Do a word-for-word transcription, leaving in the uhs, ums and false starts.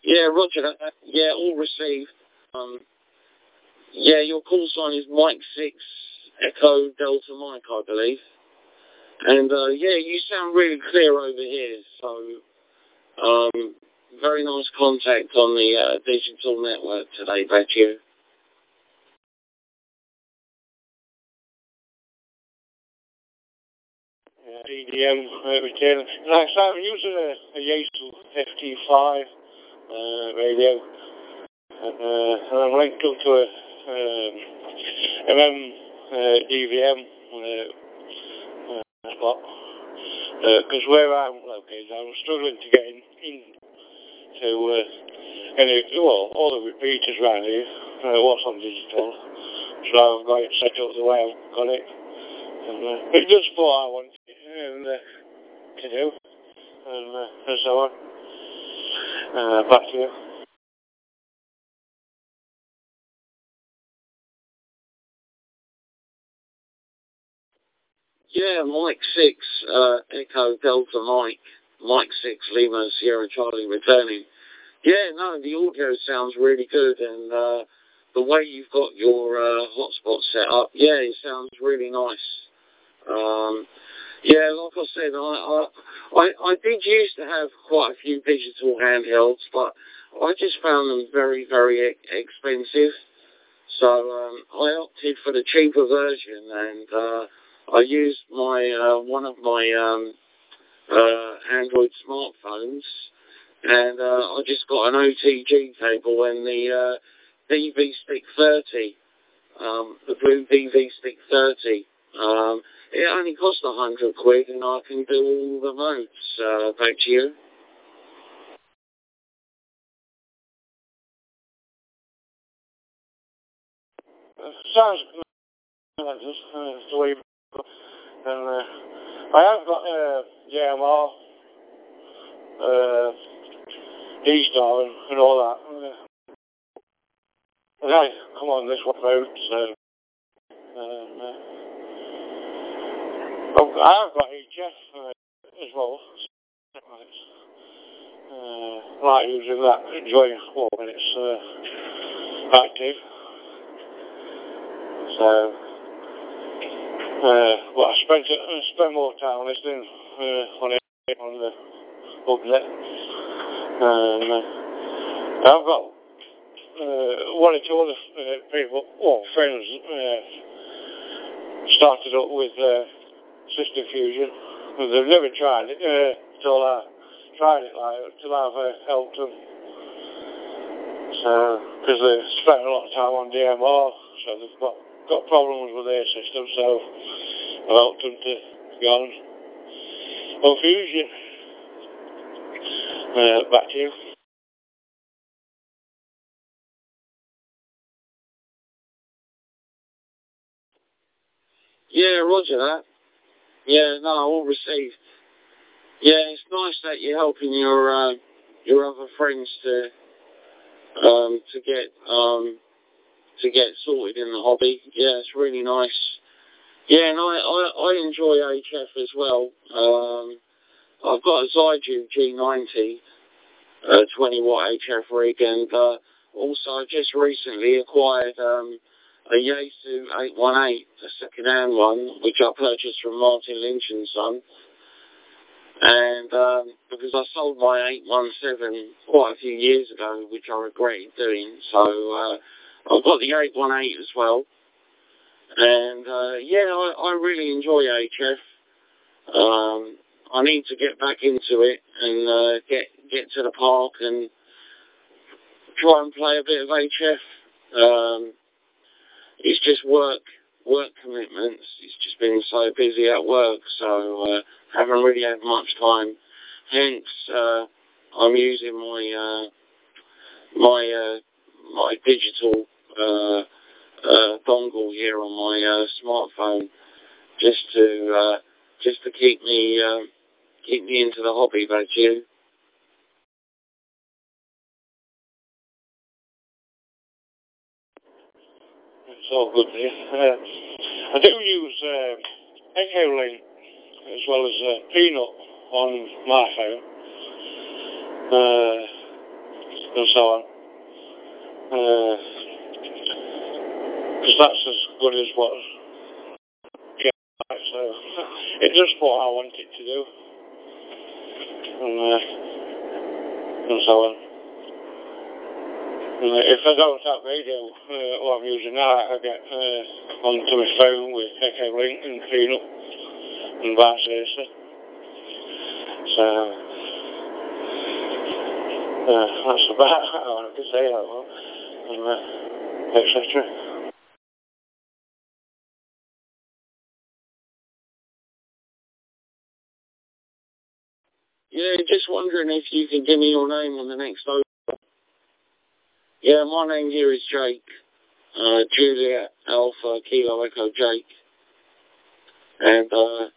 Yeah, roger that. Yeah, all received. Um, yeah, your call sign is Mike six Echo Delta Mike, I believe. And uh, yeah, you sound really clear over here. So, um, very nice contact on the uh, digital network today, back to you. Yeah, D D M uh, return. Like I said, I'm using a, a Yaesu F T five uh, radio, uh, and I'm linked up to a um, M M uh, D V M uh, uh, spot. Because uh, where I'm located, I'm struggling to get in, in to uh, any, well, all the repeaters around here, uh, what's on digital. So I've got it set up the way I've got it. And, uh, it's just what I want and, uh, to do, and, uh, and so on. Uh, back to you. Yeah, Mike six uh, Echo Delta Mike, Mike six Lima Sierra Charlie returning. Yeah, no, the audio sounds really good, and uh, the way you've got your uh, hotspot set up, yeah, it sounds really nice. Um, yeah, like I said, I, I I I did used to have quite a few digital handhelds, but I just found them very, very e- expensive. So um, I opted for the cheaper version, and uh, I used my uh, one of my um, uh, Android smartphones, and uh, I just got an O T G cable and the uh, D V Stick thirty, um, the blue D V Stick thirty. Um, it only cost a hundred quid, and I can do all the modes. Uh, back to you. Uh, sounds like this, uh, the way, and uh, I have got uh, J M R, uh, D-Star and, and all that. And, uh, and I come on this one road, so um, uh, oh, I've got H F uh, as well. Uh, like using that, enjoying war when it's uh, active. So, uh, well, I spent I spent more time listening uh, on it on the upnet. And uh, I've got uh, one or two other uh, people, well, friends, uh, started up with uh, System Fusion. They've never tried it uh, till I tried it, like, till I've uh, helped them. So, because they spent a lot of time on D M R, so they've got, got problems with their system, so I helped them to go on. On Fusion, uh, back to you. Yeah, roger that. Yeah, no, all received. Yeah, it's nice that you're helping your uh, your other friends to um, to get um, to get sorted in the hobby. Yeah, it's really nice. Yeah, and I, I, I enjoy H F as well. Um, I've got a Zyju G ninety, uh, twenty watt H F rig, and uh, also I just recently acquired um, a Yaesu eight one eight, a second-hand one, which I purchased from Martin Lynch and Son. And um, because I sold my eight one seven quite a few years ago, which I regretted doing, so uh, I've got the eight one eight as well. And uh, yeah, I, I really enjoy H F. Um, I need to get back into it and uh, get get to the park and try and play a bit of H F. Um, it's just work work commitments. It's just been so busy at work, so uh, haven't really had much time. Hence, uh, I'm using my uh, my uh, my digital uh, uh, dongle here on my uh, smartphone just to uh, just to keep me uh, keep me into the hobby. Back to you. It's all good here. Uh, I do use uh, Echo Link as well as uh, Peanut on my phone. Uh, and so on. Because uh, that's as good as what Jeff likes, so it's just what I want it to do, and, uh, and so on. And if I don't have radio, uh, what I'm using now, I get uh, onto my phone with Echo Link and clean up, and vice versa. So, uh, that's about how I can say that one, and uh, et cetera. Yeah, just wondering if you can give me your name on the next phone. Yeah, my name here is Jake. Uh, Juliet Alpha Kilo Echo Jake. And, uh,